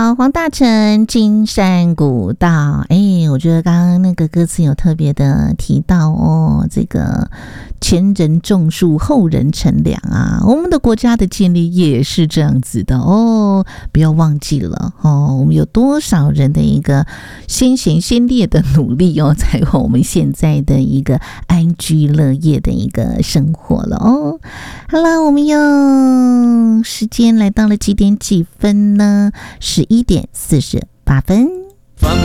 好，黄大成金山古道，我觉得刚刚那个歌词有特别的提到哦，这个前人种树，后人乘凉啊，我们的国家的建立也是这样子的哦，不要忘记了哦，我们有多少人的一个先贤先烈的努力哦，才有我们现在的一个安居乐业的一个生活了哦。好了，我们又时间来到了几点几分呢？11:48。